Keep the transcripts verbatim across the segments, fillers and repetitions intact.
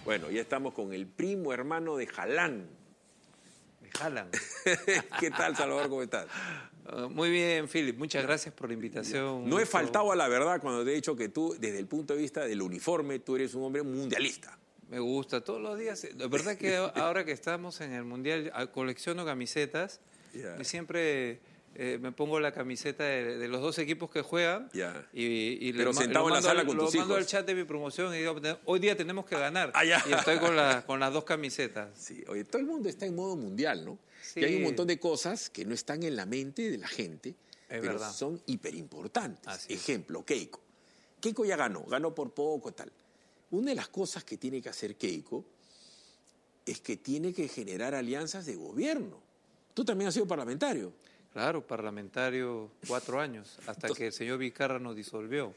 Bueno, ya estamos con el primo hermano de Jalán. De Jalán. ¿Qué tal, Salvador? ¿Cómo estás? Uh, muy bien, Philip. Muchas gracias por la invitación. No he faltado a la verdad cuando te he dicho que tú, desde el punto de vista del uniforme, tú eres un hombre mundialista. Me gusta, todos los días. La verdad que ahora que estamos en el Mundial, colecciono camisetas yeah. y siempre eh, me pongo la camiseta de, de los dos equipos que juegan. Yeah. Y, y Pero le, sentado en la sala con lo tus mando hijos. al chat de mi promoción y digo, hoy día tenemos que ganar. Ah, yeah. Y estoy con, la, con las dos camisetas. Sí, oye, todo el mundo está en modo mundial, ¿no? Sí. Y hay un montón de cosas que no están en la mente de la gente, es pero verdad. son hiperimportantes. Así Ejemplo, es. Keiko. Keiko ya ganó, ganó por poco, tal. Una de las cosas que tiene que hacer Keiko es que tiene que generar alianzas de gobierno. Tú también has sido parlamentario. Claro, parlamentario cuatro años, hasta Entonces, que el señor Vizcarra nos disolvió.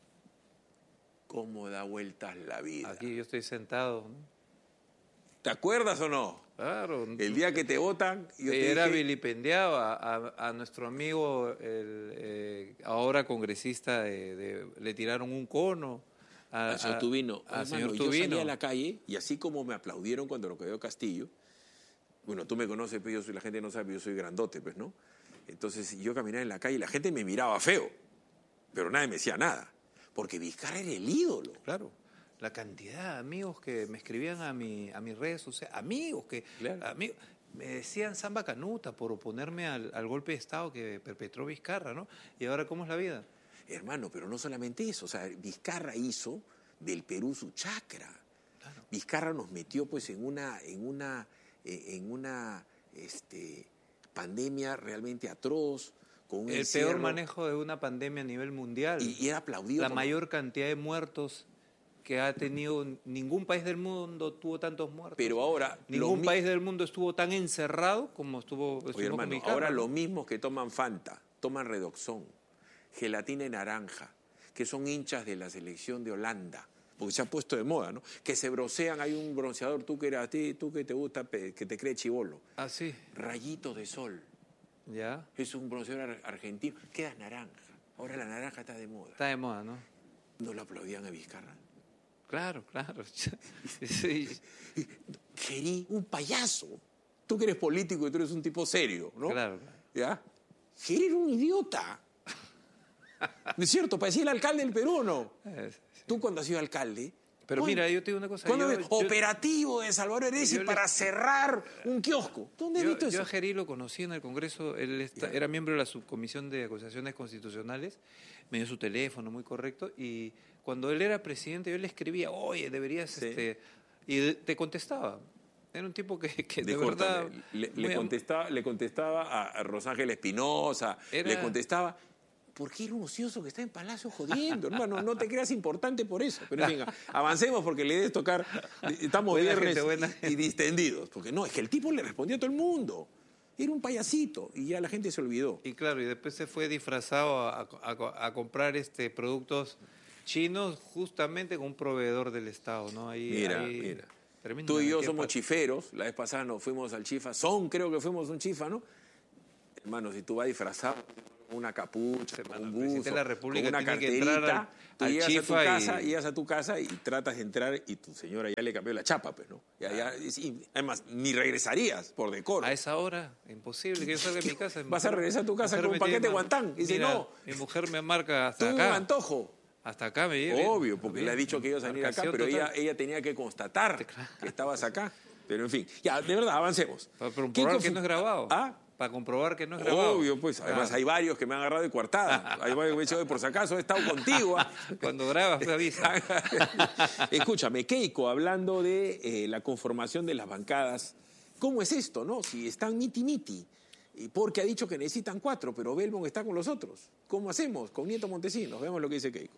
¿Cómo da vueltas la vida? Aquí yo estoy sentado, ¿no? ¿Te acuerdas o no? Claro. El día que te votan... Yo te era dije... vilipendiado a, a, a nuestro amigo, el eh, ahora congresista, de, de, le tiraron un cono. A, al señor Tubino. A, a Hermano, señor yo Tubino. salí a la calle y así como me aplaudieron cuando lo quedó Castillo, bueno, tú me conoces, pero yo soy, la gente no sabe, yo soy grandote, pues, ¿no? Entonces yo caminaba en la calle y la gente me miraba feo, pero nadie me decía nada, porque Vizcarra era el ídolo. Claro. La cantidad de amigos que me escribían a, mi, a mis redes sociales, amigos que claro. amigos, me decían samba canuta por oponerme al, al golpe de Estado que perpetró Vizcarra, ¿no? Y ahora, ¿cómo es la vida? Hermano, pero no solamente eso, o sea, Vizcarra hizo del Perú su chacra. Claro. Vizcarra nos metió pues en una, en una, en una este, pandemia realmente atroz. Con un el encierro. Peor manejo de una pandemia a nivel mundial. Y, y era aplaudido. La como... mayor cantidad de muertos que ha tenido, ningún país del mundo tuvo tantos muertos. Pero ahora... Ningún mi... país del mundo estuvo tan encerrado como estuvo, estuvo Oye, hermano, con Vizcarra, ahora ¿no? los mismos que toman Fanta, toman Redoxón, gelatina de naranja, que son hinchas de la selección de Holanda, porque se ha puesto de moda, ¿no? Que se broncean, hay un bronceador, tú que eras, tú que te gusta, que te cree chibolo. Ah, sí. Rayito de sol. Ya. Es un bronceador argentino, queda naranja. Ahora la naranja está de moda. Está de moda, ¿no? ¿No lo aplaudían a Vizcarra? Claro, claro. Sí. Gerí, un payaso. Tú que eres político y tú eres un tipo serio, ¿no? Claro, claro. ¿Ya? Gerí era un idiota. ¿No es cierto? Parecía el alcalde del Perú, ¿no? Eh, sí. Tú cuando has sido alcalde... Pero ¿cuándo, mira, yo te digo una cosa... ¿cuándo yo, ves? Yo, operativo de Salvador Heresi para le... cerrar un kiosco. ¿Dónde has visto eso? Yo a Gerí lo conocí en el Congreso. Él está, era miembro de la subcomisión de acusaciones constitucionales. Me dio su teléfono, muy correcto. Y cuando él era presidente, yo le escribía, oye, deberías... Sí. este Y te contestaba. Era un tipo que, que de verdad... Le, le, contestaba, le contestaba a Rosángel Espinosa, era... le contestaba... ¿Por qué era un ocioso que está en Palacio jodiendo? Hermano, no te creas importante por eso. Pero venga, avancemos porque le debes tocar... Estamos buena viernes gente, buena y, y distendidos. Porque no, es que el tipo le respondió a todo el mundo. Era un payasito y ya la gente se olvidó. Y claro, y después se fue disfrazado a, a, a comprar este, productos chinos justamente con un proveedor del Estado, ¿no? Ahí, mira, ahí, mira. Tremendo, tú y yo somos chiferos. La vez pasada nos fuimos al Chifa. Son, creo que fuimos un Chifa, ¿no? Hermano, si tú vas disfrazado... una capucha, hermano, un buzo, de la República con una tiene carterita, que entrar al, tú al llegas a tu Chifa casa, y... llegas a tu casa y tratas de entrar y tu señora ya le cambió la chapa, pues, ¿no? Ya, ya, y, además, ni regresarías por decoro. A esa hora, imposible que yo salga de mi casa. Vas a regresar a tu casa con un paquete de guantán. Y dice, no. Mi mujer me marca hasta tú acá. un antojo. Hasta acá me lleve. Obvio, porque bien, le ha dicho que ibas a venir acá, pero ella, ella tenía que constatar que estabas acá. Pero en fin, ya, de verdad, avancemos. Para comprobar que no es grabado. ¿Ah? Para comprobar que no es grabado. Obvio, pues. Además, ah. hay varios que me han agarrado de coartada. Hay varios que me han dicho, por si acaso he estado contigo. Cuando grabas, me avisa. Escúchame, Keiko, hablando de eh, la conformación de las bancadas, ¿cómo es esto, no? Si están miti-miti, porque ha dicho que necesitan cuatro, pero Belmont está con los otros. ¿Cómo hacemos? Con Nieto Montesinos. Veamos lo que dice Keiko.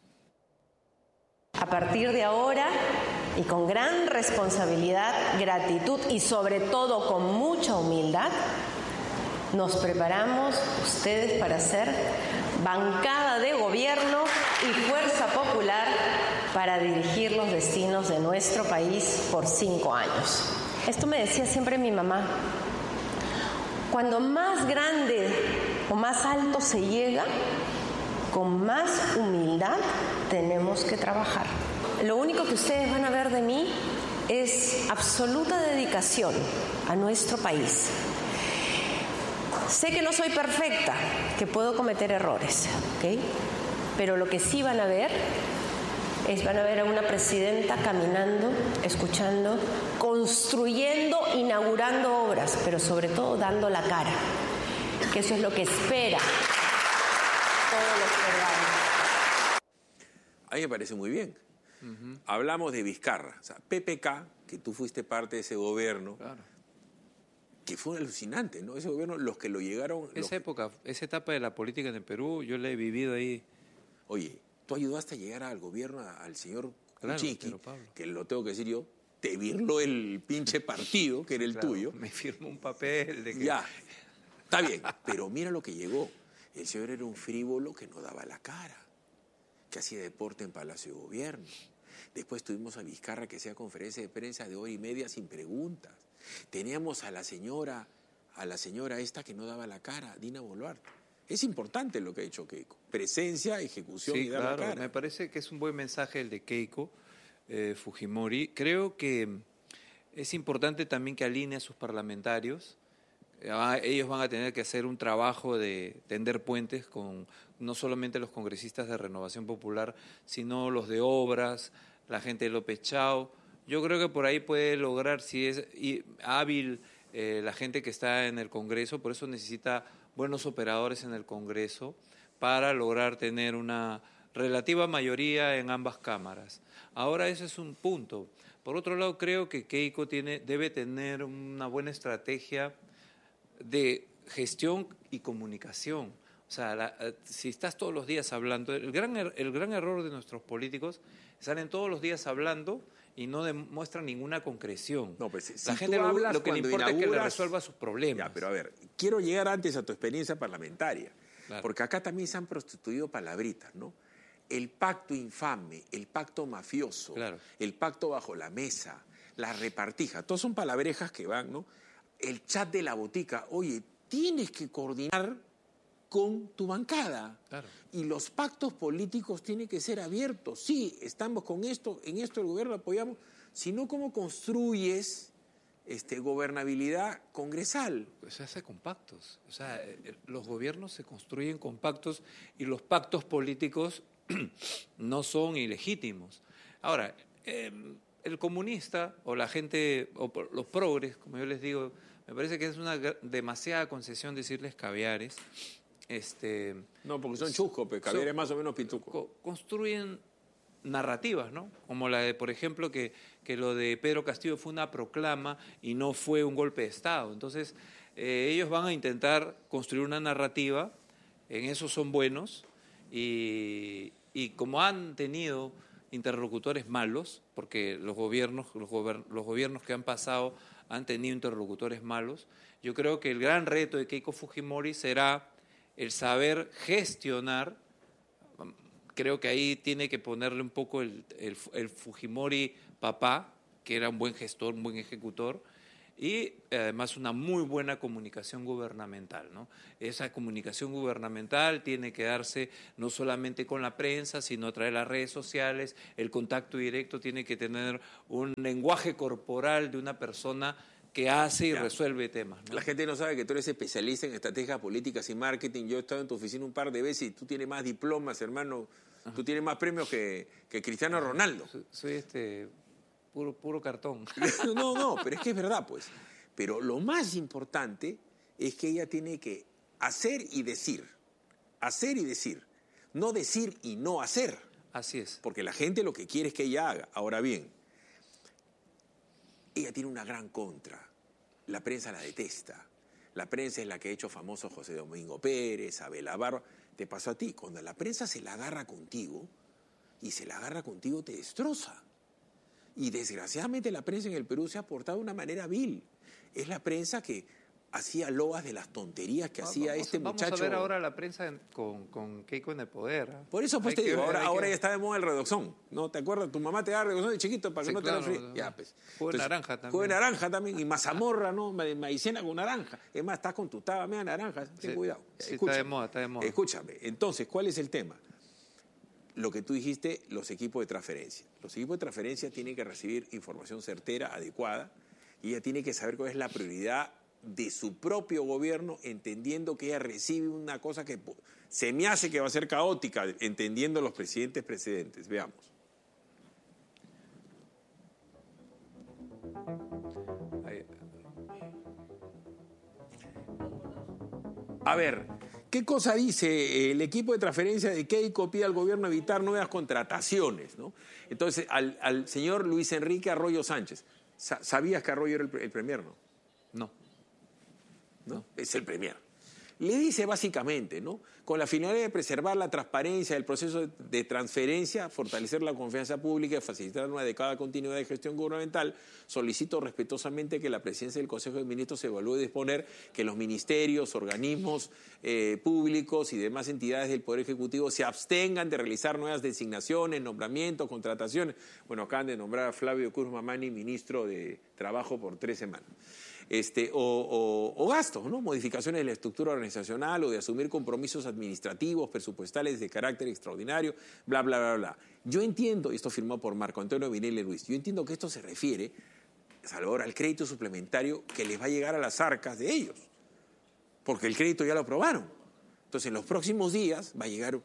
A partir de ahora, y con gran responsabilidad, gratitud y sobre todo con mucha humildad, nos preparamos ustedes para ser bancada de gobierno y fuerza popular para dirigir los destinos de nuestro país por cinco años. Esto me decía siempre mi mamá. Cuando más grande o más alto se llega, con más humildad tenemos que trabajar. Lo único que ustedes van a ver de mí es absoluta dedicación a nuestro país. Sé que no soy perfecta, que puedo cometer errores, ¿ok? Pero lo que sí van a ver es, van a ver a una presidenta caminando, escuchando, construyendo, inaugurando obras, pero sobre todo dando la cara, que eso es lo que espera todos los peruanos. A mí me parece muy bien. Uh-huh. Hablamos de Vizcarra, o sea, P P K, que tú fuiste parte de ese gobierno, claro, que fue alucinante, ¿no? Ese gobierno, los que lo llegaron... Esa los... época, esa etapa de la política en el Perú, yo la he vivido ahí. Oye, tú ayudaste a llegar al gobierno al señor Kuczynski, claro, que lo tengo que decir yo, te virló el pinche partido, que era el claro, tuyo. Me firmó un papel de que... Ya, está bien, pero mira lo que llegó. El señor era un frívolo que no daba la cara, que hacía deporte en Palacio de Gobierno. Después tuvimos a Vizcarra que hacía conferencia de prensa de hora y media sin preguntas. Teníamos a la señora, a la señora esta que no daba la cara, Dina Boluarte. Es importante lo que ha hecho Keiko. Presencia, ejecución sí, y dar claro, la cara. Me parece que es un buen mensaje el de Keiko eh, Fujimori. Creo que es importante también que alinee a sus parlamentarios. Ellos van a tener que hacer un trabajo de tender puentes con no solamente los congresistas de Renovación Popular, sino los de Obras, la gente de López Chao. Yo creo que por ahí puede lograr, si es hábil eh, la gente que está en el Congreso, por eso necesita buenos operadores en el Congreso para lograr tener una relativa mayoría en ambas cámaras. Ahora ese es un punto. Por otro lado, creo que Keiko tiene, debe tener una buena estrategia de gestión y comunicación. O sea, la, si estás todos los días hablando, el gran, el gran error de nuestros políticos, salen todos los días hablando y no demuestran ninguna concreción. No, pues, si la gente lo, lo que le importa es que le resuelva sus problemas. Ya, pero a ver, quiero llegar antes a tu experiencia parlamentaria, claro, porque acá también se han prostituido palabritas, ¿no? El pacto infame, el pacto mafioso, claro, el pacto bajo la mesa, la repartija, todos son palabrejas que van, ¿no? El chat de la botica, oye, tienes que coordinar con tu bancada. Claro. Y los pactos políticos tienen que ser abiertos. Sí, estamos con esto, en esto el gobierno apoyamos, sino cómo construyes este, gobernabilidad congresal. Pues se hace con pactos. O sea, los gobiernos se construyen con pactos y los pactos políticos no son ilegítimos. Ahora, eh, el comunista o la gente, o los progres, como yo les digo, me parece que es una demasiada concesión decirles caviares. Este, no, porque son chuscos, pues, caviares son, más o menos pitucos. Co construyen narrativas, ¿no? Como la de, por ejemplo, que, que lo de Pedro Castillo fue una proclama y no fue un golpe de Estado. Entonces, eh, ellos van a intentar construir una narrativa, en eso son buenos, y, y como han tenido interlocutores malos, porque los gobiernos, los, gober los gobiernos que han pasado han tenido interlocutores malos, yo creo que el gran reto de Keiko Fujimori será el saber gestionar. Creo que ahí tiene que ponerle un poco el, el, el Fujimori papá, que era un buen gestor, un buen ejecutor, y además una muy buena comunicación gubernamental, ¿no? Esa comunicación gubernamental tiene que darse no solamente con la prensa, sino a través de las redes sociales. El contacto directo tiene que tener un lenguaje corporal de una persona que hace y ya resuelve temas, ¿no? La gente no sabe que tú eres especialista en estrategias políticas y marketing. Yo he estado en tu oficina un par de veces y tú tienes más diplomas, hermano. Ajá. Tú tienes más premios que, que Cristiano Ronaldo. Soy, soy este puro, puro cartón. No, no, pero es que es verdad, pues. Pero lo más importante es que ella tiene que hacer y decir. Hacer y decir. No decir y no hacer. Así es. Porque la gente lo que quiere es que ella haga. Ahora bien, ella tiene una gran contra. La prensa la detesta. La prensa es la que ha hecho famoso a José Domingo Pérez, a Abel Barba. Te pasó a ti. Cuando la prensa se la agarra contigo, y se la agarra contigo, te destroza. Y desgraciadamente la prensa en el Perú se ha portado de una manera vil. Es la prensa que hacía loas de las tonterías que vamos, hacía este vamos muchacho. Vamos a ver ahora la prensa en, con, con Keiko en el poder. ¿eh? Por eso pues hay te digo, ver, ahora, ahora que... ya está de moda el redoxón. ¿No? ¿Te acuerdas? Tu mamá te da redoxón de chiquito para que sí, no claro, te lo fríes. Ya, pues. Jugo de naranja también. Jugo de naranja también. Y mazamorra, ¿no? Maicena con naranja. Es más, estás con tu taba media naranja. Ten sí, cuidado. Sí, está de moda, está de moda. Escúchame. Entonces, ¿cuál es el tema? lo que tú dijiste, los equipos de transferencia. Los equipos de transferencia tienen que recibir información certera, adecuada, y ella tiene que saber cuál es la prioridad de su propio gobierno, entendiendo que ella recibe una cosa que se me hace que va a ser caótica, entendiendo los presidentes precedentes. Veamos. A ver, ¿qué cosa dice el equipo de transferencia de Keiko? Pide al gobierno evitar nuevas contrataciones, ¿no? Entonces, al, al señor Luis Enrique Arroyo Sánchez, ¿sabías que Arroyo era el, el premier, no? No. ¿No? No. Es el premier. Le dice básicamente, ¿no? Con la finalidad de preservar la transparencia del proceso de transferencia, fortalecer la confianza pública y facilitar una adecuada continuidad de gestión gubernamental, solicito respetuosamente que la presidencia del Consejo de Ministros evalúe y disponer que los ministerios, organismos eh, públicos y demás entidades del Poder Ejecutivo se abstengan de realizar nuevas designaciones, nombramientos, contrataciones. Bueno, acaban de nombrar a Flavio Cruz Mamani ministro de Trabajo por tres semanas. Este, o, o, o gastos, ¿no? Modificaciones de la estructura organizacional o de asumir compromisos administrativos, presupuestales de carácter extraordinario, bla, bla, bla, bla. Yo entiendo, y esto firmado por Marco Antonio Vinele Luis, yo entiendo que esto se refiere, Salvador, al crédito suplementario que les va a llegar a las arcas de ellos, porque el crédito ya lo aprobaron. Entonces, en los próximos días va a llegar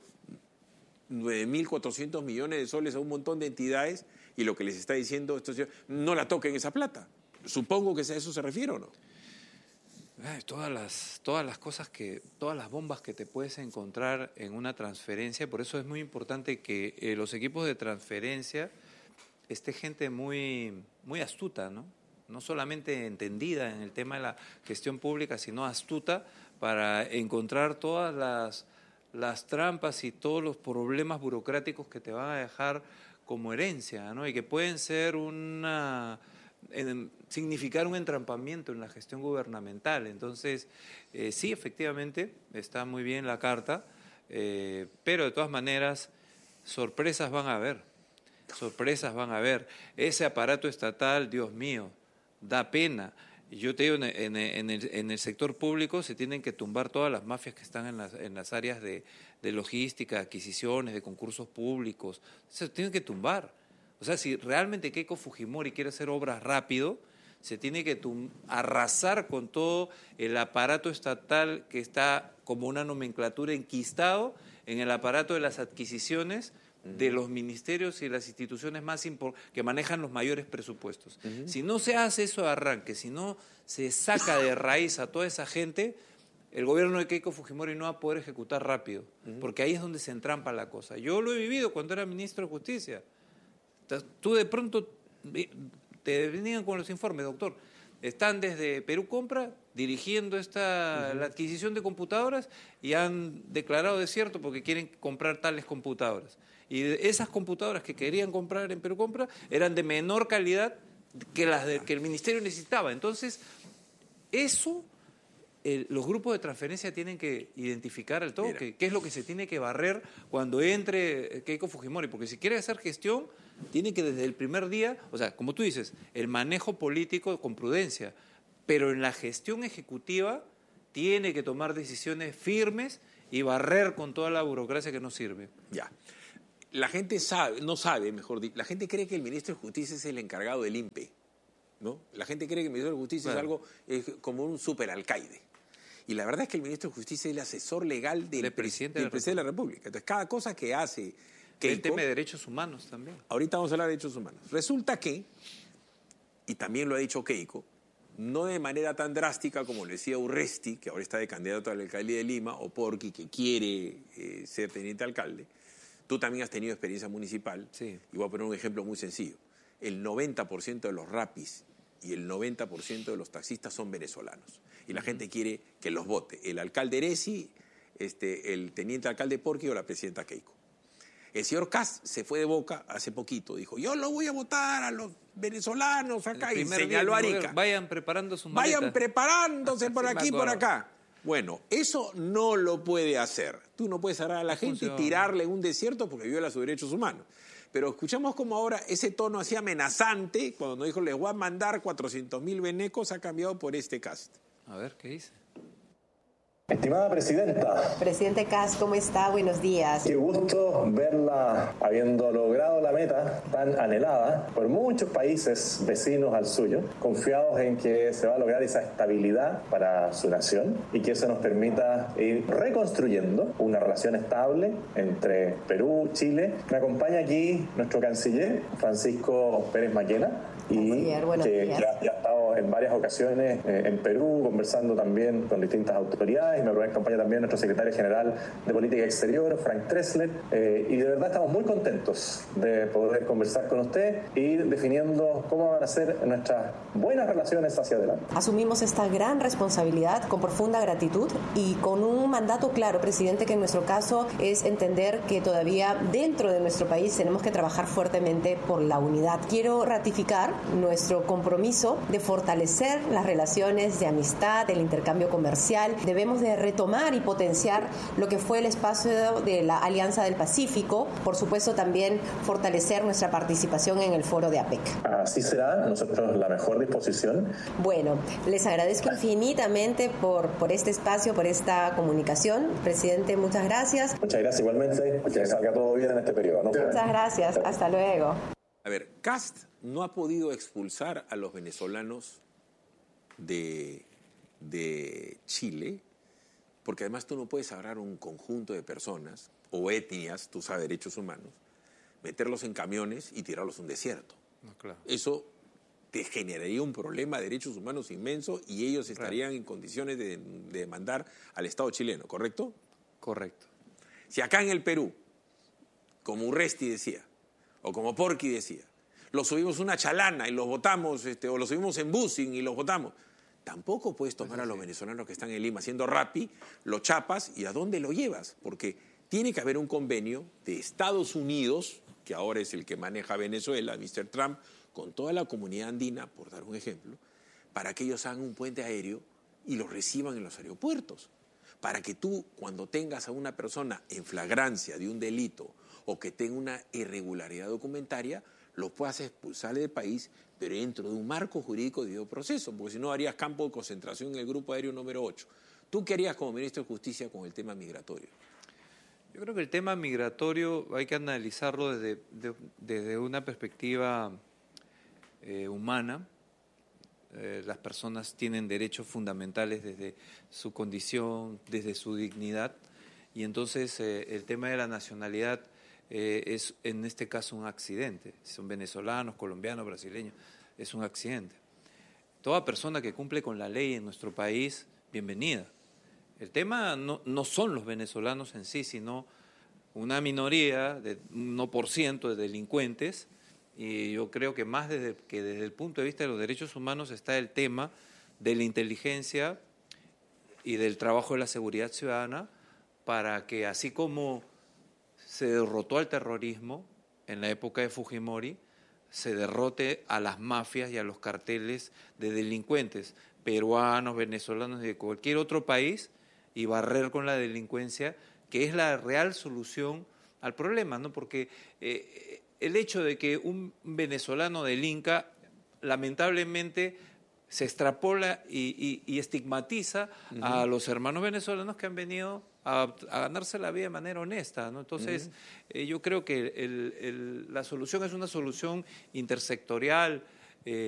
nueve mil cuatrocientos millones de soles a un montón de entidades y lo que les está diciendo, esto, no la toquen esa plata. Supongo que a eso se refiere, ¿o no? Ay, todas las, todas las cosas que, todas las bombas que te puedes encontrar en una transferencia, por eso es muy importante que eh, los equipos de transferencia esté gente muy, muy astuta, ¿no? No solamente entendida en el tema de la gestión pública, sino astuta para encontrar todas las, las trampas y todos los problemas burocráticos que te van a dejar como herencia, ¿no? Y que pueden ser una... En, significar un entrampamiento en la gestión gubernamental. Entonces, eh, sí, efectivamente, está muy bien la carta, eh, pero de todas maneras, sorpresas van a haber, sorpresas van a haber. Ese aparato estatal, Dios mío, da pena. Yo te digo, en, en, en, el, en el sector público se tienen que tumbar todas las mafias que están en las, en las áreas de, de logística, adquisiciones, de concursos públicos. Se tienen que tumbar. O sea, si realmente Keiko Fujimori quiere hacer obras rápido, se tiene que arrasar con todo el aparato estatal que está como una nomenclatura enquistado en el aparato de las adquisiciones uh-huh. de los ministerios y las instituciones más que manejan los mayores presupuestos. Uh-huh. Si no se hace eso de arranque, si no se saca de raíz a toda esa gente, el gobierno de Keiko Fujimori no va a poder ejecutar rápido, uh-huh. porque ahí es donde se entrampa la cosa. Yo lo he vivido cuando era ministro de Justicia. Tú de pronto te venían con los informes, doctor, están desde Perú Compra dirigiendo esta, uh-huh. la adquisición de computadoras y han declarado desierto porque quieren comprar tales computadoras. Y esas computadoras que querían comprar en Perú Compra eran de menor calidad que las de, que el ministerio necesitaba. Entonces, eso el, los grupos de transferencia tienen que identificar al toque, qué es lo que se tiene que barrer cuando entre Keiko Fujimori, porque si quiere hacer gestión, tiene que desde el primer día, o sea, como tú dices, el manejo político con prudencia, pero en la gestión ejecutiva tiene que tomar decisiones firmes y barrer con toda la burocracia que no sirve. Ya. La gente sabe, no sabe, mejor dicho, la gente cree que el ministro de Justicia es el encargado del I N P E, ¿no? La gente cree que el ministro de Justicia bueno. es algo eh, como un superalcaide. Y la verdad es que el ministro de Justicia es el asesor legal del, del presidente, del de, la presidente de la República. Entonces, cada cosa que hace Keiko... El tema de derechos humanos también. Ahorita vamos a hablar de derechos humanos. Resulta que, y también lo ha dicho Keiko, no de manera tan drástica como lo decía Urresti, que ahora está de candidato a la alcaldía de Lima, o Porqui, que quiere eh, ser teniente alcalde. Tú también has tenido experiencia municipal. Sí. Y voy a poner un ejemplo muy sencillo. El noventa por ciento de los rapis y el noventa por ciento de los taxistas son venezolanos. Y la uh-huh. gente quiere que los vote el alcalde Eresi, este, el teniente alcalde Porqui o la presidenta Keiko. El señor Kast se fue de Boca hace poquito, dijo, yo lo voy a votar a los venezolanos acá, y señaló a Arica. Vayan preparando sus maletas. Vayan preparándose por aquí y por acá. Bueno, eso no lo puede hacer. Tú no puedes agarrar a la gente y tirarle en un desierto porque viola sus derechos humanos. Pero escuchamos como ahora ese tono así amenazante, cuando nos dijo, les voy a mandar cuatrocientos mil venecos, ha cambiado por este Kast. A ver, ¿qué dice? Estimada Presidenta. Presidente Kast, ¿cómo está? Buenos días. Qué gusto verla habiendo logrado la meta tan anhelada por muchos países vecinos al suyo, confiados en que se va a lograr esa estabilidad para su nación y que eso nos permita ir reconstruyendo una relación estable entre Perú, Chile. Me acompaña aquí nuestro canciller, Francisco Pérez Maquena, y que ya, ya ha estado en varias ocasiones eh, en Perú, conversando también con distintas autoridades. Y me acompaña también nuestro secretario general de Política Exterior, Frank Tressler. Eh, y de verdad estamos muy contentos de poder conversar con usted y ir definiendo cómo van a ser nuestras buenas relaciones hacia adelante. Asumimos esta gran responsabilidad con profunda gratitud y con un mandato claro, presidente, que en nuestro caso es entender que todavía dentro de nuestro país tenemos que trabajar fuertemente por la unidad. Quiero ratificar nuestro compromiso de fortalecer las relaciones de amistad, el intercambio comercial. Debemos de retomar y potenciar lo que fue el espacio de la Alianza del Pacífico. Por supuesto, también fortalecer nuestra participación en el foro de APEC. Así será, nosotros la mejor disposición. Bueno, les agradezco infinitamente por, por este espacio, por esta comunicación. Presidente, muchas gracias. Muchas gracias igualmente. Que salga todo bien en este periodo, ¿no? Muchas gracias. Hasta luego. A ver, Kast no ha podido expulsar a los venezolanos de, de Chile, porque además tú no puedes agarrar un conjunto de personas o etnias, tú sabes, derechos humanos, meterlos en camiones y tirarlos a un desierto. No, claro. Eso te generaría un problema de derechos humanos inmenso y ellos estarían claro. en condiciones de, de demandar al Estado chileno, ¿correcto? Correcto. Si acá en el Perú, como Urresti decía, o como Porky decía, los subimos una chalana y los votamos, este, o los subimos en busing y los votamos, tampoco puedes tomar pues a los sí. venezolanos que están en Lima haciendo rapi, lo chapas y ¿a dónde lo llevas? Porque tiene que haber un convenio de Estados Unidos, que ahora es el que maneja Venezuela, mister Trump, con toda la comunidad andina, por dar un ejemplo, para que ellos hagan un puente aéreo y los reciban en los aeropuertos. Para que tú, cuando tengas a una persona en flagrancia de un delito o que tenga una irregularidad documentaria, lo puedas expulsar del país, pero dentro de un marco jurídico de debido proceso, porque si no harías campo de concentración en el grupo aéreo número ocho. ¿Tú qué harías como ministro de Justicia con el tema migratorio? Yo creo que el tema migratorio hay que analizarlo desde, de, desde una perspectiva eh, humana. Eh, las personas tienen derechos fundamentales desde su condición, desde su dignidad, y entonces eh, el tema de la nacionalidad eh, es en este caso un accidente. Si son venezolanos, colombianos, brasileños, es un accidente. Toda persona que cumple con la ley en nuestro país, bienvenida. El tema no, no son los venezolanos en sí, sino una minoría de un uno por ciento de delincuentes. Y yo creo que más desde, que desde el punto de vista de los derechos humanos está el tema de la inteligencia y del trabajo de la seguridad ciudadana para que, así como se derrotó al terrorismo en la época de Fujimori, se derrote a las mafias y a los carteles de delincuentes peruanos, venezolanos y de cualquier otro país, y barrer con la delincuencia, que es la real solución al problema, ¿no? Porque eh, el hecho de que un venezolano delinca, lamentablemente, se extrapola y, y, y estigmatiza uh-huh. a los hermanos venezolanos que han venido a, a ganarse la vida de manera honesta, ¿no? Entonces, uh-huh. eh, yo creo que el, el, la solución es una solución intersectorial. Eh,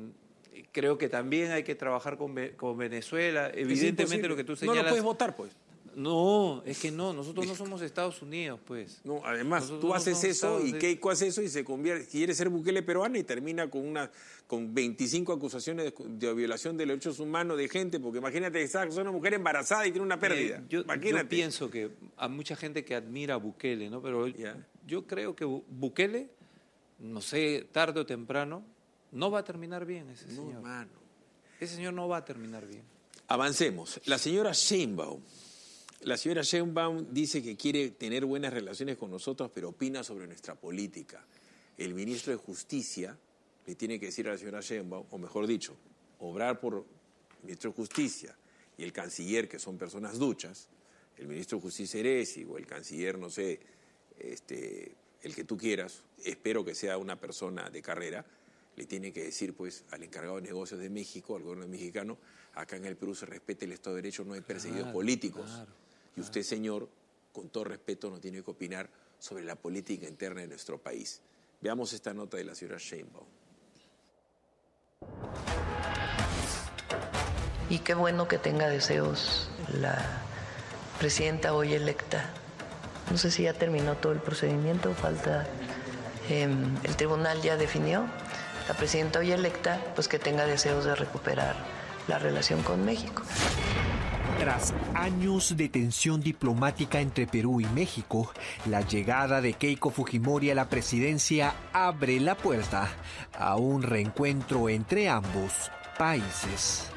creo que también hay que trabajar con, con Venezuela. Evidentemente, lo que tú señalas... No lo puedes votar, pues. No, es que no, nosotros no somos Estados Unidos, pues. No, además, nosotros tú no haces eso Estados y Keiko hace eso y se convierte, quiere ser Bukele peruano y termina con una con veinticinco acusaciones de, de violación de los derechos humanos de gente, porque imagínate que es una mujer embarazada y tiene una pérdida. Eh, yo, yo pienso que hay mucha gente que admira a Bukele, ¿no? Pero yeah. yo creo que Bukele, no sé, tarde o temprano, no va a terminar bien ese señor. No, mano. Ese señor no va a terminar bien. Avancemos. La señora Sheinbaum. La señora Sheinbaum dice que quiere tener buenas relaciones con nosotros, pero opina sobre nuestra política. El ministro de Justicia le tiene que decir a la señora Sheinbaum, o mejor dicho, obrar por el ministro de Justicia y el canciller, que son personas duchas, el ministro de Justicia Eresi o el canciller, no sé, este, el que tú quieras, espero que sea una persona de carrera, le tiene que decir pues al encargado de negocios de México, al gobierno mexicano, acá en el Perú se respete el Estado de Derecho, no hay perseguidos claro, políticos. Claro, y usted, señor, con todo respeto, no tiene que opinar sobre la política interna de nuestro país. Veamos esta nota de la señora Sheinbaum. Y qué bueno que tenga deseos la presidenta hoy electa. No sé si ya terminó todo el procedimiento, falta, eh, el tribunal ya definió. La presidenta hoy electa, pues que tenga deseos de recuperar la relación con México. Tras años de tensión diplomática entre Perú y México, la llegada de Keiko Fujimori a la presidencia abre la puerta a un reencuentro entre ambos países.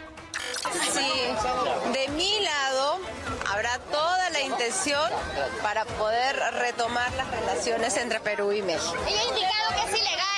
Sí, de mi lado habrá toda la intención para poder retomar las relaciones entre Perú y México. Ella ha indicado que es ilegal.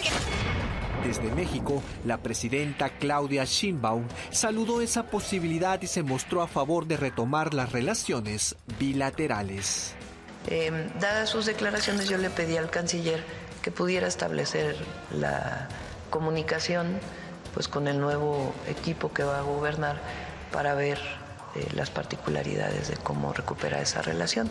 Desde México, la presidenta Claudia Sheinbaum saludó esa posibilidad y se mostró a favor de retomar las relaciones bilaterales. Eh, dadas sus declaraciones, yo le pedí al canciller que pudiera establecer la comunicación pues con el nuevo equipo que va a gobernar para ver eh, las particularidades de cómo recuperar esa relación.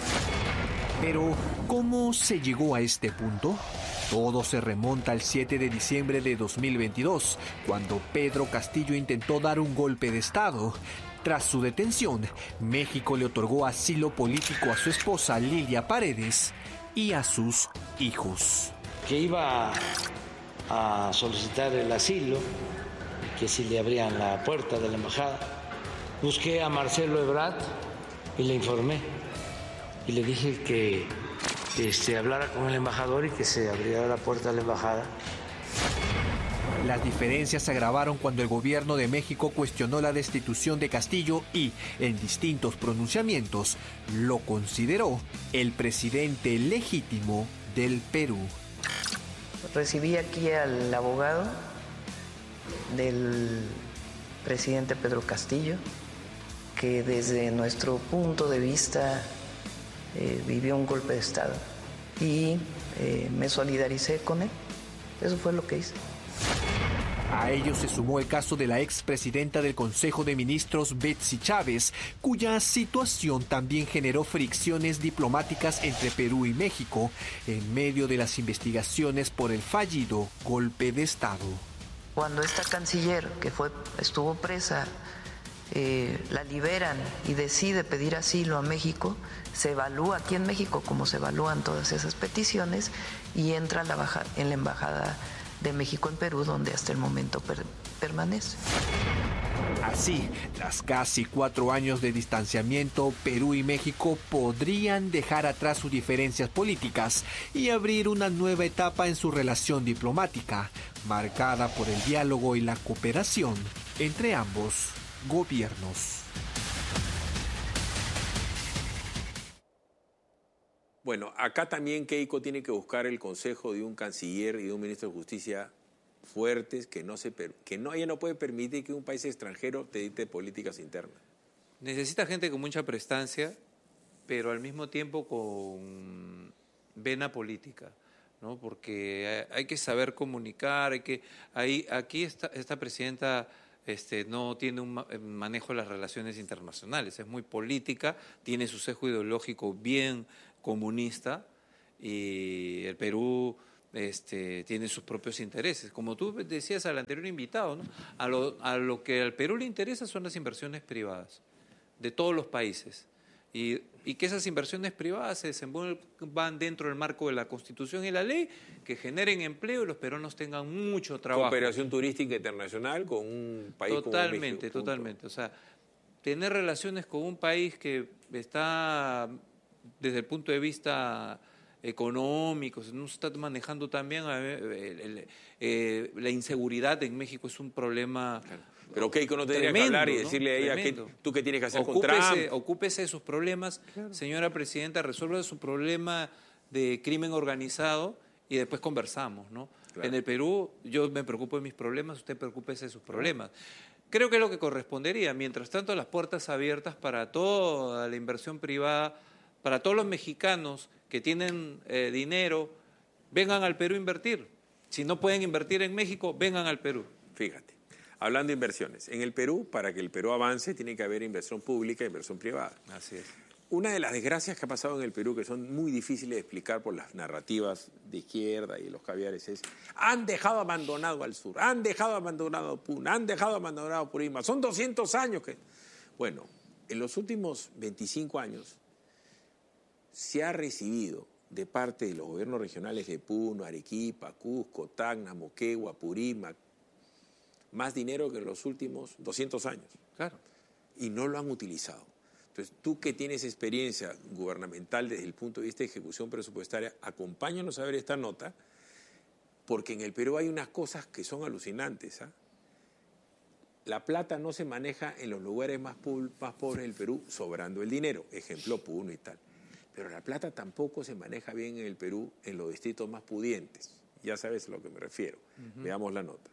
Pero, ¿cómo se llegó a este punto? Todo se remonta al siete de diciembre de dos mil veintidós, cuando Pedro Castillo intentó dar un golpe de Estado. Tras su detención, México le otorgó asilo político a su esposa Lilia Paredes y a sus hijos. Que iba a solicitar el asilo, que si le abrían la puerta de la embajada. Busqué a Marcelo Ebrard y le informé y le dije que este, hablara con el embajador y que se abriera la puerta de la embajada. Las diferencias se agravaron cuando el gobierno de México cuestionó la destitución de Castillo y, en distintos pronunciamientos, lo consideró el presidente legítimo del Perú. Recibí aquí al abogado del presidente Pedro Castillo, que desde nuestro punto de vista eh, vivió un golpe de Estado y eh, me solidaricé con él. Eso fue lo que hice. A ello se sumó el caso de la expresidenta del Consejo de Ministros, Betsy Chávez, cuya situación también generó fricciones diplomáticas entre Perú y México en medio de las investigaciones por el fallido golpe de Estado. Cuando esta canciller, que fue, estuvo presa, eh, la liberan y decide pedir asilo a México, se evalúa aquí en México como se evalúan todas esas peticiones y entra a la baja, en la embajada de México en Perú, donde hasta el momento per permanece. Así, tras casi cuatro años de distanciamiento, Perú y México podrían dejar atrás sus diferencias políticas y abrir una nueva etapa en su relación diplomática, marcada por el diálogo y la cooperación entre ambos gobiernos. Bueno, acá también Keiko tiene que buscar el consejo de un canciller y de un ministro de Justicia fuertes, que no se que no ella no puede permitir que un país extranjero te dicte políticas internas. Necesita gente con mucha prestancia, pero al mismo tiempo con vena política, ¿no? Porque hay que saber comunicar, hay que ahí aquí esta, esta presidenta este, no tiene un manejo de las relaciones internacionales, es muy política, tiene su sesgo ideológico bien comunista y el Perú este, tiene sus propios intereses. Como tú decías al anterior invitado, ¿no? a, lo, a lo que al Perú le interesa son las inversiones privadas de todos los países y, y que esas inversiones privadas se desenvuelvan dentro del marco de la Constitución y la ley, que generen empleo y los peruanos tengan mucho trabajo. Cooperación turística internacional con un país totalmente, como México. Totalmente, o sea, tener relaciones con un país que está desde el punto de vista económico, no se está manejando también eh, el, el, la inseguridad en México es un problema. Claro. Pero Keiko no tendría tremendo, que hablar y ¿no? decirle a ella Tremendo. que tú qué tienes que hacer ocúpese, con Trump. Ocúpese de sus problemas, claro. Señora presidenta, resuelva su problema de crimen organizado y después conversamos, ¿no? Claro. En el Perú yo me preocupo de mis problemas, usted preocúpese de sus problemas. Creo que es lo que correspondería. Mientras tanto, las puertas abiertas para toda la inversión privada, para todos los mexicanos que tienen eh, dinero, vengan al Perú a invertir. Si no pueden invertir en México, vengan al Perú. Fíjate, hablando de inversiones, en el Perú, para que el Perú avance, tiene que haber inversión pública e inversión privada. Así es. Una de las desgracias que ha pasado en el Perú, que son muy difíciles de explicar por las narrativas de izquierda y los caviares, es han dejado abandonado al sur, han dejado abandonado a Puno, han dejado abandonado a Purima. Son doscientos años que... Bueno, en los últimos veinticinco años se ha recibido de parte de los gobiernos regionales de Puno, Arequipa, Cusco, Tacna, Moquegua, Purímac, más dinero que en los últimos doscientos años. Claro. Y no lo han utilizado. Entonces, tú que tienes experiencia gubernamental desde el punto de vista de ejecución presupuestaria, acompáñanos a ver esta nota, porque en el Perú hay unas cosas que son alucinantes. ¿eh? La plata no se maneja en los lugares más, más pobres del Perú, sobrando el dinero, ejemplo Puno y tal. Pero la plata tampoco se maneja bien en el Perú en los distritos más pudientes. Ya sabes a lo que me refiero. Uh-huh. Veamos la nota.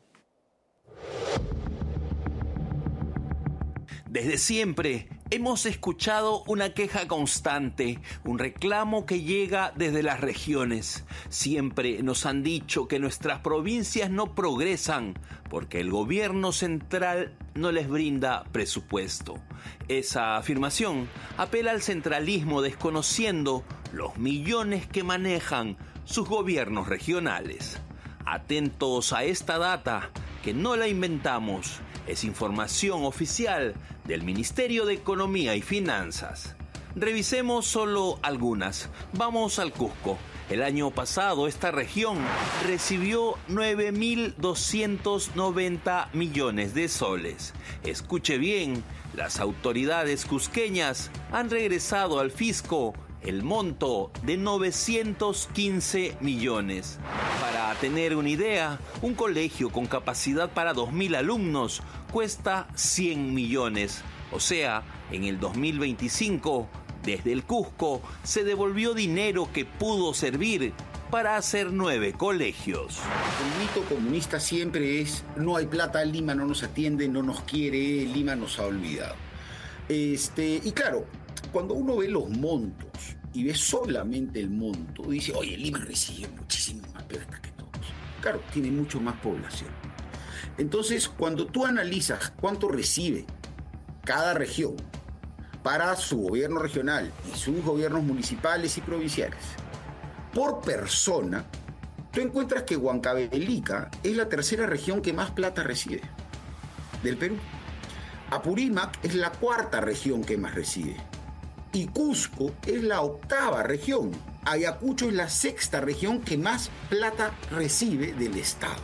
Desde siempre hemos escuchado una queja constante, un reclamo que llega desde las regiones. Siempre nos han dicho que nuestras provincias no progresan porque el gobierno central no les brinda presupuesto. Esa afirmación apela al centralismo desconociendo los millones que manejan sus gobiernos regionales. Atentos a esta data, que no la inventamos, es información oficial del Ministerio de Economía y Finanzas. Revisemos solo algunas. Vamos al Cusco. El año pasado esta región recibió nueve mil doscientos noventa millones de soles. Escuche bien, las autoridades cusqueñas han regresado al fisco el monto de novecientos quince millones. Para tener una idea, un colegio con capacidad para dos mil alumnos cuesta cien millones. O sea, en el dos mil veinticinco, desde el Cusco, se devolvió dinero que pudo servir para hacer nueve colegios. El mito comunista siempre es: no hay plata, Lima no nos atiende, no nos quiere, Lima nos ha olvidado. Este, y claro, cuando uno ve los montos y ve solamente el monto, dice, oye, Lima recibe muchísimo más plata que todos. Claro, tiene mucho más población. Entonces, cuando tú analizas cuánto recibe cada región para su gobierno regional y sus gobiernos municipales y provinciales, por persona, tú encuentras que Huancavelica es la tercera región que más plata recibe del Perú. Apurímac es la cuarta región que más recibe. Y Cusco es la octava región. Ayacucho es la sexta región que más plata recibe del Estado.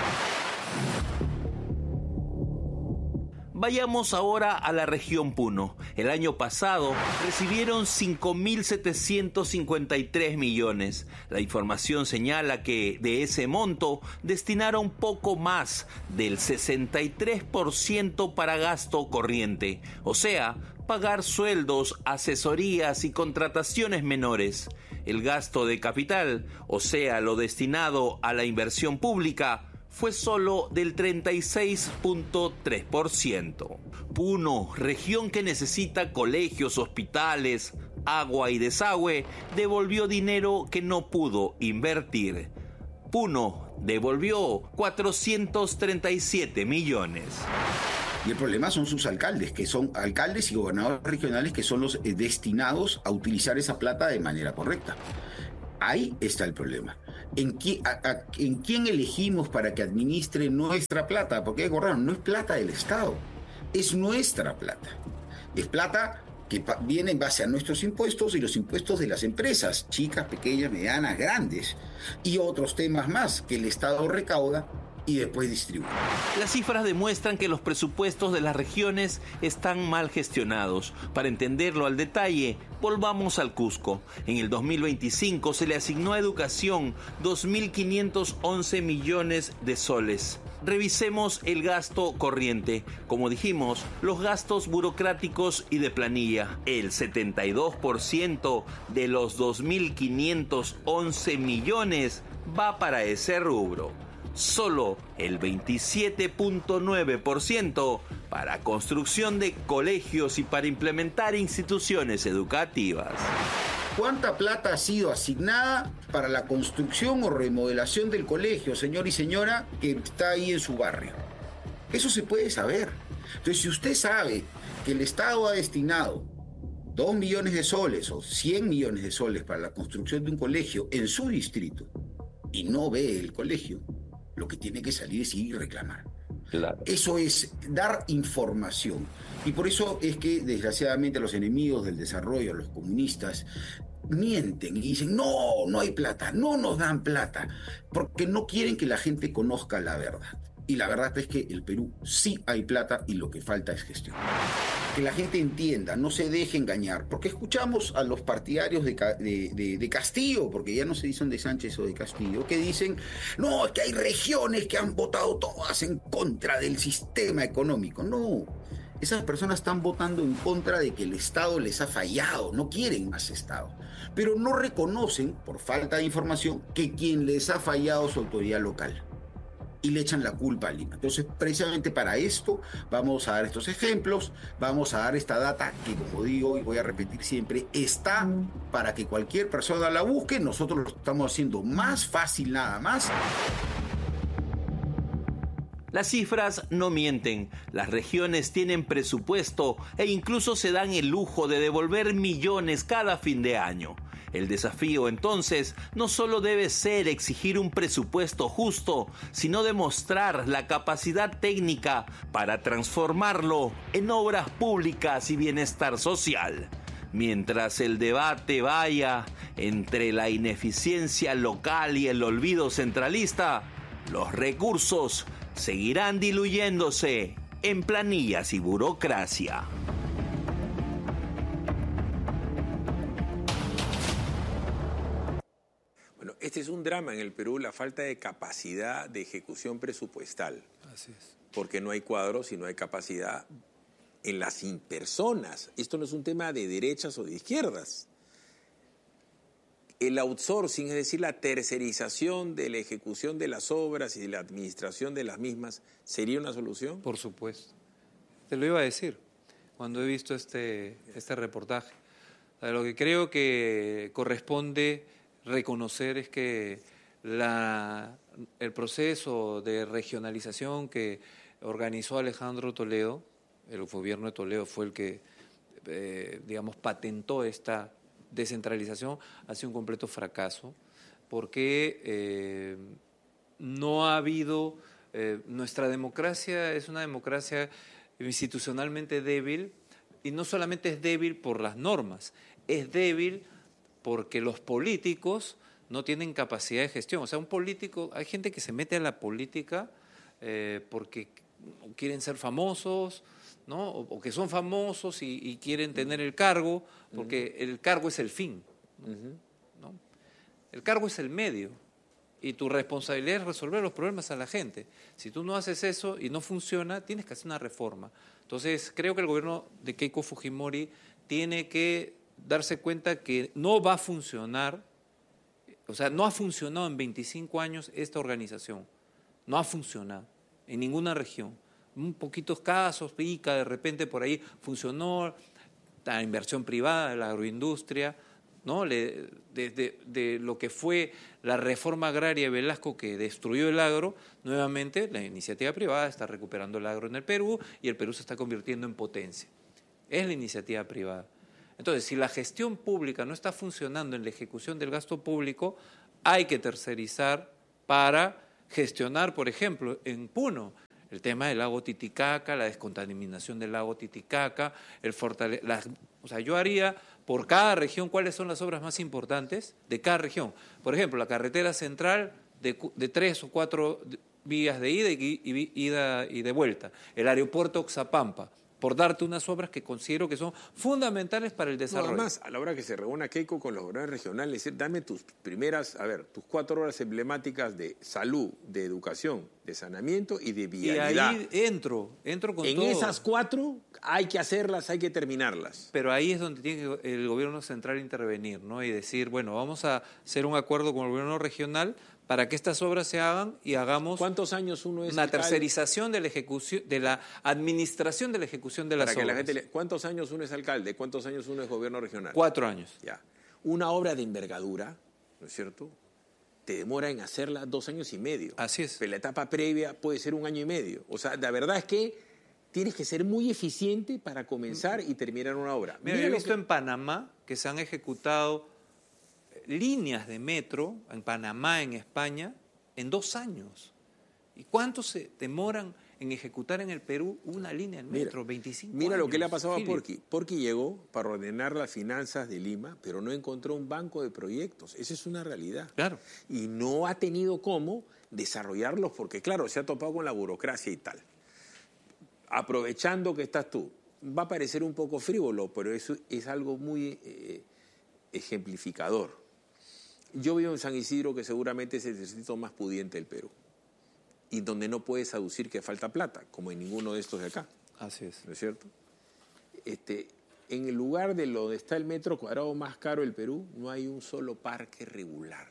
Vayamos ahora a la región Puno. El año pasado recibieron cinco mil setecientos cincuenta y tres millones. La información señala que de ese monto destinaron poco más del sesenta y tres por ciento para gasto corriente, o sea, pagar sueldos, asesorías y contrataciones menores. El gasto de capital, o sea, lo destinado a la inversión pública, fue solo del treinta y seis punto tres por ciento. Puno, región que necesita colegios, hospitales, agua y desagüe, devolvió dinero que no pudo invertir. Puno devolvió cuatrocientos treinta y siete millones. Y el problema son sus alcaldes, que son alcaldes y gobernadores regionales que son los destinados a utilizar esa plata de manera correcta. Ahí está el problema. ¿En quién, a, a, ¿En quién elegimos para que administre nuestra plata? Porque hay que recordar, no es plata del Estado, es nuestra plata. Es plata que viene en base a nuestros impuestos y los impuestos de las empresas, chicas, pequeñas, medianas, grandes, y otros temas más que el Estado recauda y después distribuye. Las cifras demuestran que los presupuestos de las regiones están mal gestionados. Para entenderlo al detalle, volvamos al Cusco. En el dos mil veinticinco se le asignó a educación dos mil quinientos once millones de soles. Revisemos el gasto corriente. Como dijimos, los gastos burocráticos y de planilla. El setenta y dos por ciento de los dos mil quinientos once millones va para ese rubro. Solo el veintisiete punto nueve por ciento para construcción de colegios y para implementar instituciones educativas. cuánta plata ha sido asignada para la construcción o remodelación del colegio, señor y señora, que está ahí en su barrio. Eso se puede saber. Entonces, si usted sabe que el Estado ha destinado dos millones de soles o cien millones de soles para la construcción de un colegio en su distrito y no ve el colegio, lo que tiene que salir es ir y reclamar. Claro. Eso es dar información. Y por eso es que, desgraciadamente, los enemigos del desarrollo, los comunistas, mienten y dicen, no, no hay plata, no nos dan plata, porque no quieren que la gente conozca la verdad. Y la verdad es que el Perú sí hay plata y lo que falta es gestión. Que la gente entienda, no se deje engañar, porque escuchamos a los partidarios de, de, de, de Castillo, porque ya no se dicen de Sánchez o de Castillo, que dicen, no, es que hay regiones que han votado todas en contra del sistema económico. No, esas personas están votando en contra de que el Estado les ha fallado, no quieren más Estado, pero no reconocen, por falta de información, que quien les ha fallado es su autoridad local. Y le echan la culpa a Lima. Entonces, precisamente para esto vamos a dar estos ejemplos, vamos a dar esta data que, como digo y voy a repetir siempre, está para que cualquier persona la busque. Nosotros lo estamos haciendo más fácil nada más. Las cifras no mienten, las regiones tienen presupuesto e incluso se dan el lujo de devolver millones cada fin de año. El desafío, entonces, no solo debe ser exigir un presupuesto justo, sino demostrar la capacidad técnica para transformarlo en obras públicas y bienestar social. Mientras el debate vaya entre la ineficiencia local y el olvido centralista, los recursos seguirán diluyéndose en planillas y burocracia. Este es un drama en el Perú, la falta de capacidad de ejecución presupuestal. Así es. Porque no hay cuadros y no hay capacidad en las personas. Esto no es un tema de derechas o de izquierdas. El outsourcing, es decir, la tercerización de la ejecución de las obras y de la administración de las mismas, ¿sería una solución? Por supuesto. Te lo iba a decir cuando he visto este, este reportaje. Lo que creo que corresponde reconocer es que la, el proceso de regionalización que organizó Alejandro Toledo, el gobierno de Toledo fue el que, eh, digamos, patentó esta descentralización, ha sido un completo fracaso, porque eh, no ha habido, eh, nuestra democracia es una democracia institucionalmente débil, y no solamente es débil por las normas, es débil porque los políticos no tienen capacidad de gestión. O sea, un político, hay gente que se mete a la política eh, porque quieren ser famosos, ¿no? O, o que son famosos y, y quieren tener el cargo, porque uh-huh. el cargo es el fin, uh-huh. ¿no? El cargo es el medio, y tu responsabilidad es resolver los problemas a la gente. Si tú no haces eso y no funciona, tienes que hacer una reforma. Entonces, creo que el gobierno de Keiko Fujimori tiene que darse cuenta que no va a funcionar, o sea, no ha funcionado en veinticinco años esta organización, no ha funcionado en ninguna región. Un poquitos casos, pica, de repente por ahí funcionó la inversión privada, la agroindustria, ¿no? Le, de, de, de lo que fue la reforma agraria de Velasco que destruyó el agro, nuevamente la iniciativa privada está recuperando el agro en el Perú y el Perú se está convirtiendo en potencia. Es la iniciativa privada. Entonces, si la gestión pública no está funcionando en la ejecución del gasto público, hay que tercerizar para gestionar, por ejemplo, en Puno, el tema del lago Titicaca, la descontaminación del lago Titicaca, el fortale- la, o sea, yo haría por cada región cuáles son las obras más importantes de cada región. Por ejemplo, la carretera central de, de tres o cuatro vías de ida y, y, ida y de vuelta, el aeropuerto Oxapampa, por darte unas obras que considero que son fundamentales para el desarrollo. No, además, a la hora que se reúna Keiko con los gobernadores regionales, decir, dame tus primeras, a ver, tus cuatro horas emblemáticas de salud, de educación, de saneamiento y de vialidad. Y ahí entro, entro con en todo. En esas cuatro hay que hacerlas, hay que terminarlas. Pero ahí es donde tiene que el gobierno central intervenir, ¿no? Y decir, bueno, vamos a hacer un acuerdo con el gobierno regional para que estas obras se hagan y hagamos ¿Cuántos años uno es una alcalde? tercerización de la ejecución, de la administración de la ejecución de las para que obras. La gente le... ¿Cuántos años uno es alcalde? ¿Cuántos años uno es gobierno regional? Cuatro años. Ya. una obra de envergadura, ¿no es cierto?, te demora en hacerla dos años y medio. Así es. Pero la etapa previa puede ser un año y medio. O sea, la verdad es que tienes que ser muy eficiente para comenzar y terminar una obra. Mira, Mira he visto que... en Panamá que se han ejecutado líneas de metro, en Panamá, en España, en dos años. ¿Y cuánto se demoran en ejecutar en el Perú una línea de metro? Mira, veinticinco mira años. Lo que le ha pasado Philip. a Porky. Porky llegó para ordenar las finanzas de Lima, pero no encontró un banco de proyectos. Esa es una realidad. Claro. Y no ha tenido cómo desarrollarlos porque, claro, se ha topado con la burocracia y tal. Aprovechando que estás tú, va a parecer un poco frívolo, pero eso es algo muy eh, ejemplificador. Yo vivo en San Isidro, que seguramente es el distrito más pudiente del Perú, y donde no puedes aducir que falta plata, como en ninguno de estos de acá. Así es. ¿No es cierto? Este, en el lugar de donde está el metro cuadrado más caro del Perú, no hay un solo parque regular.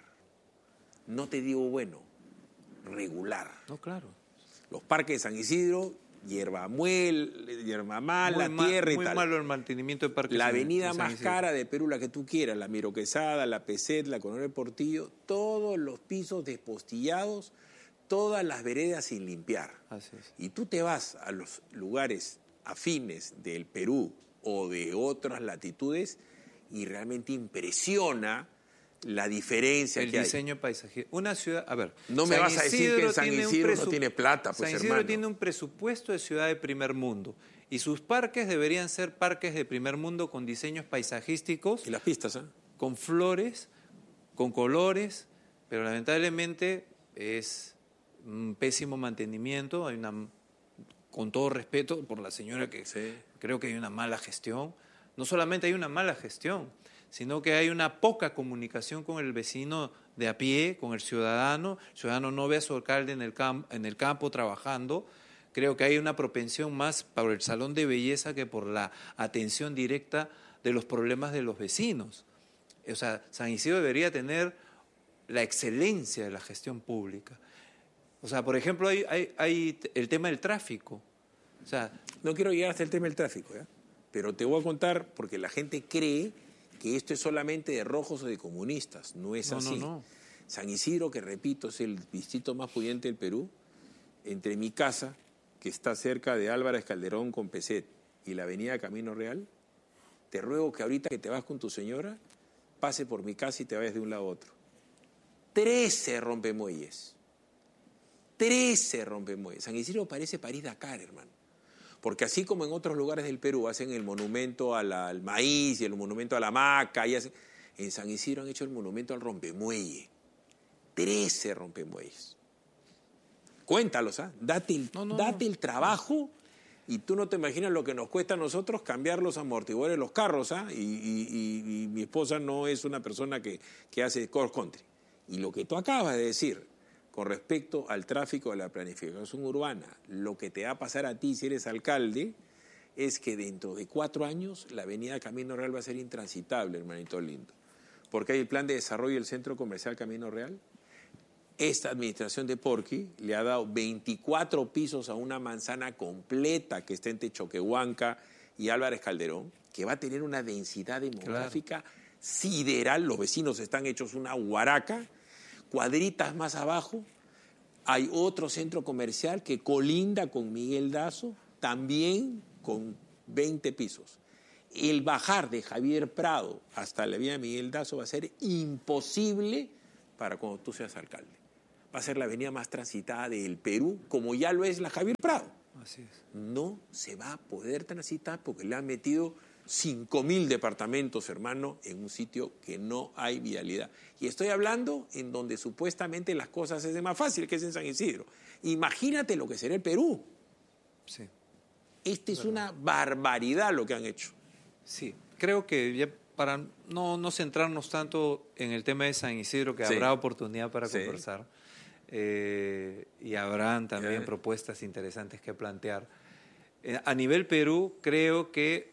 No te digo bueno, regular. No, claro. Los parques de San Isidro, hierba muel, hierba mala, muy tierra mal, y muy tal. Muy malo el mantenimiento de parques. La en, avenida en San más Isidro. cara de Perú, la que tú quieras, la Miro Quesada, la Peset, la Coronel Portillo, todos los pisos despostillados, todas las veredas sin limpiar. Así es. Y tú te vas a los lugares afines del Perú o de otras latitudes y realmente impresiona la diferencia el que hay. El diseño paisaje. Una ciudad, a ver. No me San vas a decir Isidro que en San tiene Isidro presu... no tiene plata, pues, San Isidro hermano. tiene un presupuesto de ciudad de primer mundo y sus parques deberían ser parques de primer mundo con diseños paisajísticos. Y las pistas, ¿eh? Con flores, con colores, pero lamentablemente es un pésimo mantenimiento. Hay una, con todo respeto por la señora, que sí. Creo que hay una mala gestión. No solamente hay una mala gestión, sino que hay una poca comunicación con el vecino de a pie, con el ciudadano. El ciudadano no ve a su alcalde en el, camp, en el campo trabajando. Creo que hay una propensión más por el salón de belleza que por la atención directa de los problemas de los vecinos. O sea, San Isidro debería tener la excelencia de la gestión pública. O sea, por ejemplo, hay, hay, hay el tema del tráfico. O sea, no quiero llegar hasta el tema del tráfico, ¿eh? Pero te voy a contar, porque la gente cree que esto es solamente de rojos o de comunistas. No es no, así. No, no. San Isidro, que repito, es el distrito más pudiente del Perú, entre mi casa, que está cerca de Álvarez Calderón con Peset, y la avenida Camino Real, te ruego que ahorita que te vas con tu señora, pase por mi casa y te vayas de un lado a otro. Trece rompemuelles. Trece rompemuelles. San Isidro parece París-Dakar, hermano. Porque así como en otros lugares del Perú hacen el monumento al, al maíz y el monumento a la maca, y hacen, en San Isidro han hecho el monumento al rompemuelle. Trece rompemuelles. Cuéntalos, ¿ah? ¿eh? Date, el, no, no, date el trabajo y tú no te imaginas lo que nos cuesta a nosotros cambiar los amortiguadores de los carros, ¿ah? ¿eh? Y, y, y, y mi esposa no es una persona que, que hace cross country. Y lo que tú acabas de decir con respecto al tráfico de la planificación urbana, lo que te va a pasar a ti si eres alcalde es que dentro de cuatro años la avenida Camino Real va a ser intransitable, hermanito lindo. Porque hay el plan de desarrollo del centro comercial Camino Real. Esta administración de Porky le ha dado veinticuatro pisos a una manzana completa que está entre Choquehuanca y Álvarez Calderón, que va a tener una densidad demográfica claro. sideral. Los vecinos están hechos una huaraca. Cuadritas más abajo hay otro centro comercial que colinda con Miguel Dazo, también con veinte pisos. El bajar de Javier Prado hasta la avenida Miguel Dazo va a ser imposible para cuando tú seas alcalde. Va a ser la avenida más transitada del Perú, como ya lo es la Javier Prado. Así es. No se va a poder transitar porque le han metido cinco mil departamentos, hermano, en un sitio que no hay vialidad. Y estoy hablando en donde supuestamente las cosas es de más fácil, que es en San Isidro. Imagínate lo que será el Perú. Sí. Este es una barbaridad lo que han hecho. Sí, creo que ya para no, no centrarnos tanto en el tema de San Isidro, que sí. habrá oportunidad para sí. conversar, eh, y habrán también eh. propuestas interesantes que plantear. Eh, a nivel Perú, creo que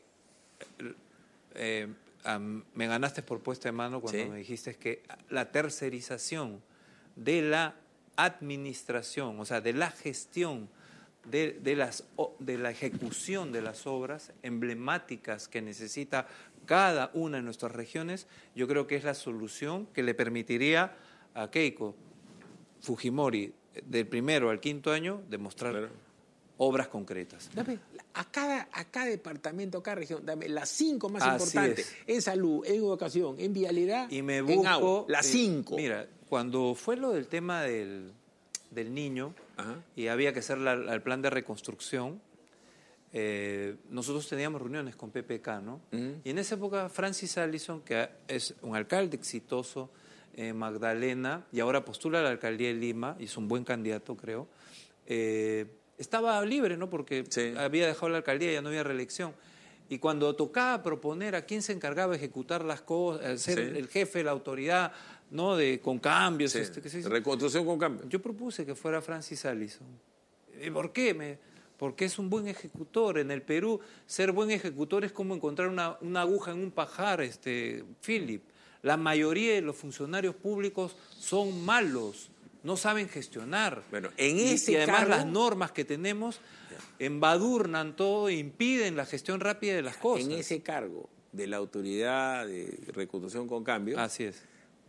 eh, um, me ganaste por puesta de mano cuando sí. me dijiste que la tercerización de la administración, o sea, de la gestión de, de, las, de la ejecución de las obras emblemáticas que necesita cada una de nuestras regiones, yo creo que es la solución que le permitiría a Keiko Fujimori, del primero al quinto año, demostrar claro. obras concretas. Dame a cada, a cada departamento, a cada región, dame las cinco más Así importantes, es. en salud, en educación, en vialidad, y me busco, en agua, las cinco. Eh, mira, cuando fue lo del tema del, del niño, Ajá. y había que hacer la, el plan de reconstrucción, eh, nosotros teníamos reuniones con P P K, ¿no? Uh-huh. Y en esa época Francis Allison, que es un alcalde exitoso, eh, Magdalena, y ahora postula a la alcaldía de Lima, y es un buen candidato, creo, eh, estaba libre, ¿no? Porque sí. había dejado la alcaldía, ya no había reelección. Y cuando tocaba proponer a quién se encargaba de ejecutar las cosas, ser sí. el jefe de la autoridad, ¿no? De, con cambios. Sí. Este, ¿qué se dice? Reconstrucción con cambios. Yo propuse que fuera Francis Allison. ¿Y por qué? Me, porque es un buen ejecutor. En el Perú, ser buen ejecutor es como encontrar una, una aguja en un pajar, este, Philip. La mayoría de los funcionarios públicos son malos. No saben gestionar. Bueno, en ese y, y además cargo, las normas que tenemos embadurnan todo e impiden la gestión rápida de las cosas. En ese cargo de la autoridad de reconstrucción con cambio. Así es.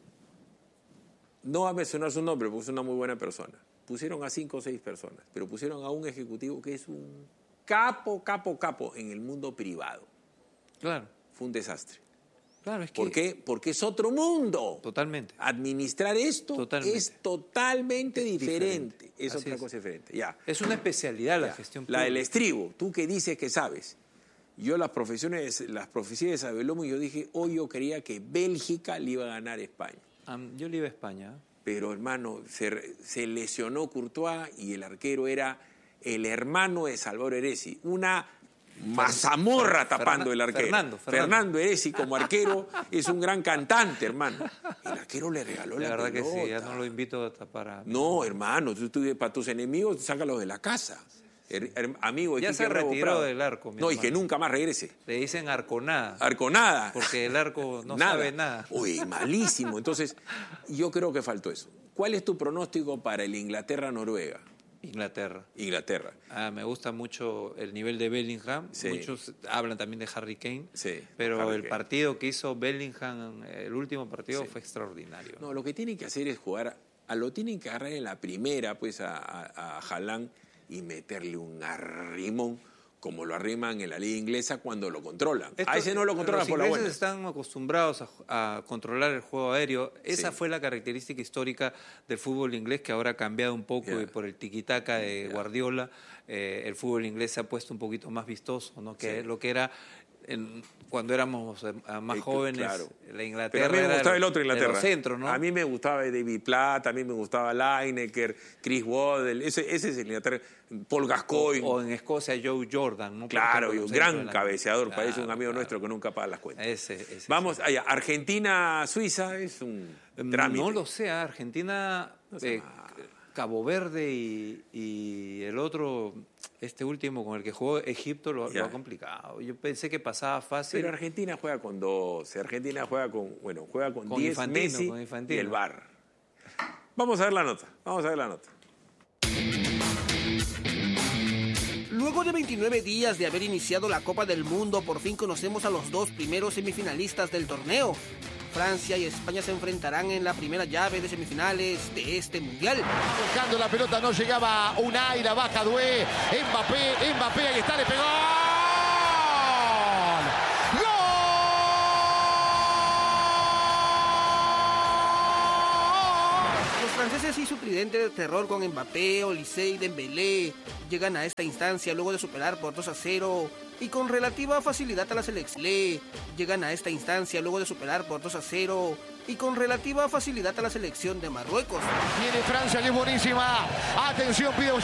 No va a mencionar su nombre porque es una muy buena persona. Pusieron a cinco o seis personas, pero pusieron a un ejecutivo que es un capo, capo, capo en el mundo privado. Claro. Fue un desastre. Claro, es que... ¿Por qué? Porque es otro mundo. Totalmente. Administrar esto totalmente. es totalmente diferente. diferente. Es Así otra es. cosa diferente. Ya. Es una especialidad ya. la gestión pública. La del estribo. Tú que dices que sabes. Yo las profesiones, las profecías de Sabelomo, yo dije, hoy yo creía que Bélgica le iba a ganar a España. Um, yo le iba a España. Pero, hermano, se, se lesionó Courtois y el arquero era el hermano de Salvador Heresi. Una... mazamorra tapando el arquero. Fernando, Fernando. Fernando Heresi como arquero es un gran cantante, hermano. El arquero le regaló la, la verdad pelota. que sí, ya no lo invito a tapar a... No, hermano, tú, tú, para tus enemigos, sácalos de la casa. Her, her, amigo, ya se retiró del arco. No, hermano. Y que nunca más regrese. Le dicen arconada. Arconada. Porque el arco no nada. sabe nada. Uy, malísimo. Entonces, yo creo que faltó eso. ¿Cuál es tu pronóstico para el Inglaterra-Noruega? Inglaterra. Inglaterra. Ah, me gusta mucho el nivel de Bellingham. Sí. Muchos hablan también de Harry Kane. Sí, pero Harry el Kane. partido que hizo Bellingham, el último partido, sí. fue extraordinario. No, lo que tienen que hacer es jugar, a lo tienen que agarrar en la primera, pues, a, a, a Haaland y meterle un arrimón, como lo arriman en la liga inglesa cuando lo controlan. Esto, a ese no lo controlan por la buena. Los ingleses están acostumbrados a, a controlar el juego aéreo. Esa sí. fue la característica histórica del fútbol inglés, que ahora ha cambiado un poco yeah. y por el tiquitaca de yeah. Guardiola. Eh, el fútbol inglés se ha puesto un poquito más vistoso, ¿no? Que sí. lo que era en, cuando éramos eh, más sí, jóvenes, claro. la Inglaterra. Pero a mí me gustaba el, el otro Inglaterra. Centro, ¿no? A mí me gustaba David Platt, a mí me gustaba Lineker, Chris Waddle, ese, ese es el Inglaterra. Paul Gascoigne. O, o en Escocia Joe Jordan, ¿no? Claro, ejemplo, un gran la... cabeceador, claro, parece un amigo claro. nuestro que nunca paga las cuentas. Ese, ese, Vamos ese. allá, Argentina-Suiza es un trámite. No lo sé, Argentina, no sé eh, Cabo Verde y, y el otro, este último con el que jugó Egipto, lo, lo ha complicado. Yo pensé que pasaba fácil. Pero Argentina juega con doce, Argentina juega con, bueno, juega con, con diez Infantino, Messi con Infantino. Y el V A R. Vamos a ver la nota, vamos a ver la nota. Luego de veintinueve días de haber iniciado la Copa del Mundo, por fin conocemos a los dos primeros semifinalistas del torneo. Francia y España se enfrentarán en la primera llave de semifinales de este Mundial. Buscando la pelota, no llegaba Unai, la baja Doué, Mbappé, Mbappé, ahí está, le pegó. Los franceses y su tridente de terror con Mbappé, Olise y Dembélé llegan a esta instancia luego de superar por dos a cero y con relativa facilidad a la selección. Llegan a esta instancia luego de superar por dos a cero y con relativa facilidad a la selección de Marruecos. Viene Francia, que es buenísima. Atención, pide